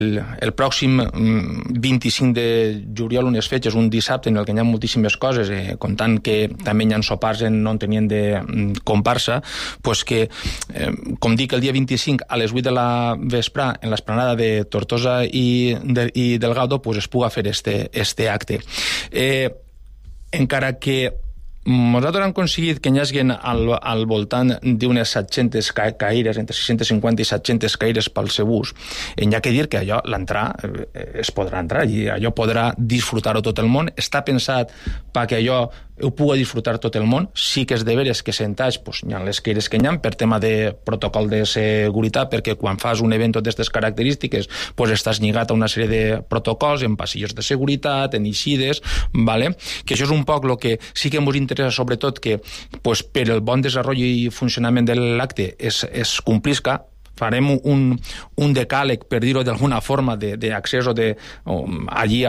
el pròxim 25 de juliol, unes fetges, un dissabte en el que hi ha moltíssimes coses, comptant que també hi ha sopars on tenien de comparsa, pues que, com dic, el dia 25 a les 8 de la vespre en l'esplanada de Tortosa i Delgado pues es puga fer este acte. Encara que nosaltres hem aconseguit que hi hagi al voltant d'unes 700 caires, entre 650 i 700 caires pel seu ús. Hi ha que dir que allò, l'entrar, es podrà entrar i allò podrà disfrutar-ho tot el món. Està pensat perquè allò ho pugui disfrutar tot el món. Sí que és de veres que sentats, pues, hi ha les caires que hi ha per tema de protocol de seguretat, perquè quan fas un event d'aquestes característiques pues estàs lligat a una sèrie de protocols en passillos de seguretat, en eixides, ¿vale? Que això és un poc el que sí que ens interessa, sobretot que pues, per el bon desenvolupament i funcionament de l'acte es complisca. Farem un decàleg, per dir-ho d'alguna forma, d'accés allí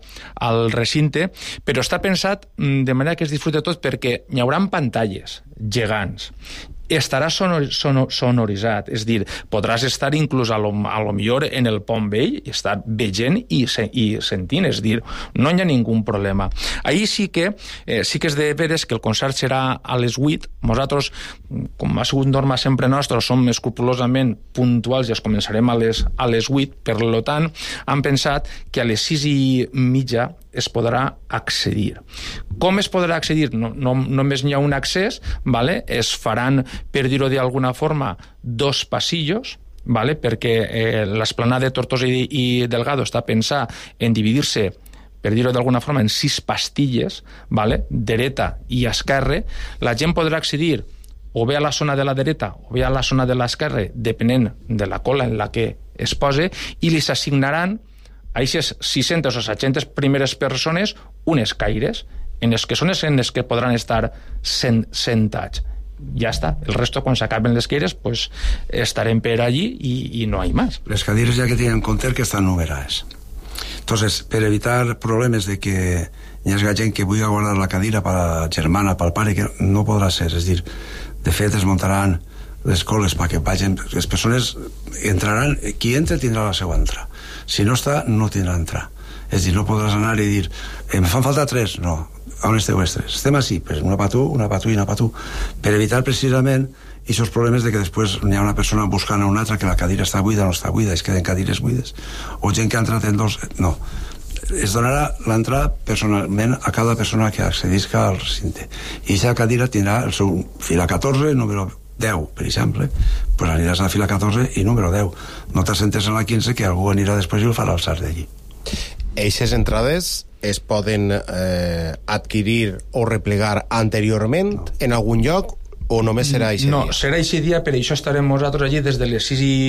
al recinte, però està pensat de manera que es disfruta tot perquè hi haurà pantalles gegants, estarà sonoritzat, és dir, podràs estar inclús a lo millor en el pont vell i estar veient i sentint, és dir, no hi ha ningú problema. Ahir sí que és de veres que el concert serà a les 8. Nosaltres, com ha sigut norma sempre nostra, som escrupolosament puntuals i es començarem a les 8, per tant, han pensat que a les 6:30 es podrà accedir. Com es podrà accedir? No només n'hi ha un accés, ¿vale? Es faran, per dir-ho d'alguna forma, 2 passillos, ¿vale? Perquè l'esplanada de Tortosa i Delgado està pensat en dividir-se, per dir-ho d'alguna forma, en 6 pastilles, ¿vale? Dreta i esquerra. La gent podrà accedir o bé a la zona de la dreta o bé a la zona de l'esquerra, depenent de la cola en la que es posi, i li s'assignaran a aquestes 600 o 700 primeres persones unes caires en les que són en les que podran estar sentats. Ja està. El resto, quan s'acaben les caires, pues estarem per allí i no hi ha més. Les cadires ja que tenen en compte que estan numerades. Entonces, per evitar problemes de que hi hagi gent que vulgui guardar la cadira per la germana, pel pare, que no podrà ser, és dir, de fet es muntaran les coles perquè vagin, les persones entraran, qui entra tindrà la seva entrada, si no està no tindrà entrada, és dir, no podràs anar i dir em fan falta 3, no, on esteu els 3? Estem així, pues una pa tu i una pa tu, per evitar precisament aquests problemes de que després hi ha una persona buscant a una altra que la cadira està buida o no està buida, es queden cadires buides, o gent que ha entrat en 2, no, es donarà l'entrada personalment a cada persona que accedisca al recinte, i aquesta cadira tindrà el seu fila 14, número 10, per exemple, pues aniràs a la fila 14 i número 10. No t'assentes en la 15 que algú anirà després i el farà alçar d'allí. Eixes entrades es poden adquirir o replegar anteriorment en algun lloc o només serà aquest dia? No, serà aquest dia, per això estarem nosaltres allí des de les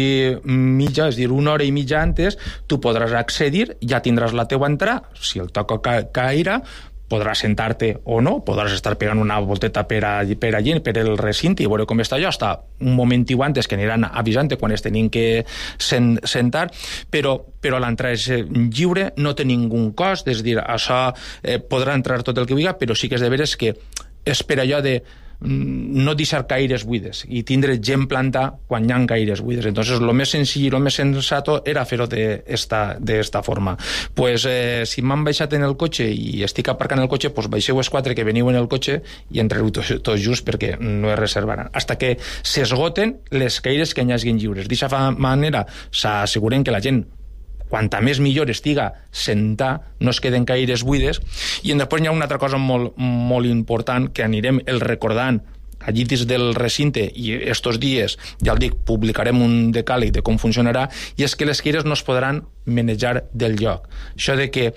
6:30, és a dir, 1 hora i mitja antes, tu podràs accedir, ja tindràs la teua entrada, si el toca caire, podràs sentar-te o no, podràs estar pegant una volteta per allí, per el recinte, i veure com està allò, hasta un momentiu antes que aniran avisant quan es tenim que sentar, però l'entrada és lliure, no té ningú cost, és a dir, això podrà entrar tot el que vulgui, però sí que és de veres que és per allò de no deixar caires buides i tindre gent planta quan hi ha caires buides. Entonces lo més senzill i lo més sensato era fer-ho d'esta forma. Pues si m'han baixat en el cotxe i estic aparcant el cotxe, pues baixeu els 4 que veniu en el cotxe i entreu tots just perquè no es reservaran. Hasta que s'esgoten les caires que hi hagin lliures. D'aquesta manera s'asseguren que la gent quanta més millor estiga sentar, no es queden caires buides. I després hi ha una altra cosa molt important que anirem el recordant allí des del recinte, i estos dies, ja el dic, publicarem un decàleg de com funcionarà, i és que les caires no es podran manejar del lloc. Això de que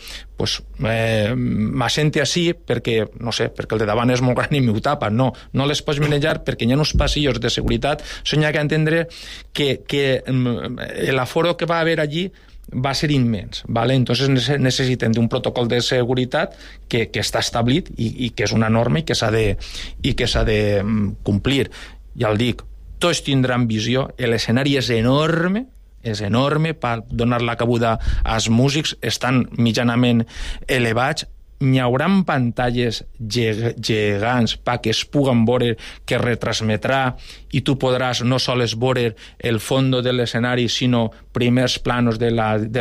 m'assente així perquè, no sé, perquè el de davant és molt gran i m'ho tapa, no les pots manejar perquè hi ha uns passillos de seguretat, són ja que entendre que l'aforo que va haver allí va ser immens, ¿vale? Entonces necessiten d'un protocol de seguretat que està establit i que és una norma i que s'ha de complir. Ja el dic, tots tindran visió, l'escenari és enorme per donar la cabuda als músics, estan mitjanament elevats, n'hi haurà pantalles gegants perquè es puguen veure, que retransmetrà, i tu podràs no sols veure el fons de l'escenari, sinó primers planos de